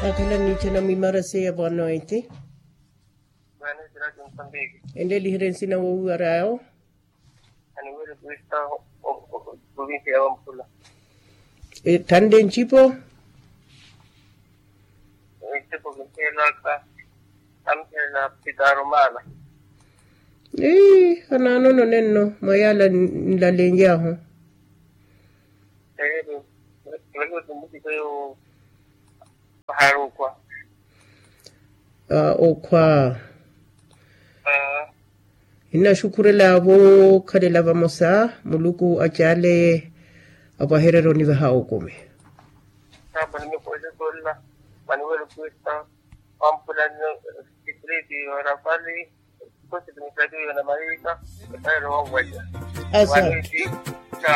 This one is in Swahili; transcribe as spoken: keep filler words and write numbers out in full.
Akala niche na mimarase abono iti. Mane sira jung sambegi. Ende lihirensi na wau arao. Ani wele kuista provinsi ya Wampula. E tanden chipo. Ite provinsi la ka amke la pitaro mala. Eh, anano no nenno mayala la lengia ho. Eh, wele tumbuki kayo haru kwa. Ah, okwa. Ah, Ina shukure lavo kade lava mosa muluku achale abaherero ni vaha okome. ta bani ko je kolla. Mani wele kuista Wampula no security ora pali. Ko se tumi kadu na marika. Pero wa waja. Asa. Wani